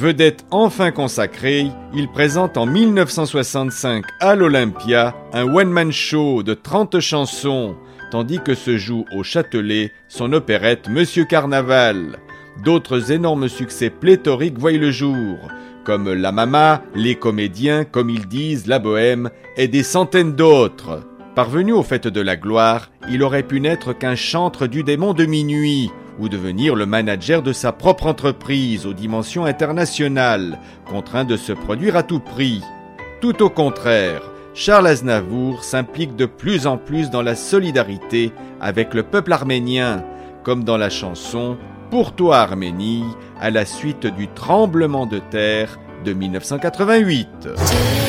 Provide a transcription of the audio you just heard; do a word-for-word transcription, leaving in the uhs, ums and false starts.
Vedette enfin consacrée, il présente en mille neuf cent soixante-cinq à l'Olympia un one-man show de trente chansons, tandis que se joue au Châtelet son opérette Monsieur Carnaval. D'autres énormes succès pléthoriques voient le jour, comme La Mama, Les Comédiens, Comme ils disent, La Bohème et des centaines d'autres. Parvenu au fait de la gloire, il aurait pu n'être qu'un chantre du démon de minuit, ou devenir le manager de sa propre entreprise aux dimensions internationales, contraint de se produire à tout prix. Tout au contraire, Charles Aznavour s'implique de plus en plus dans la solidarité avec le peuple arménien, comme dans la chanson « Pour toi Arménie » à la suite du tremblement de terre de mille neuf cent quatre-vingt-huit.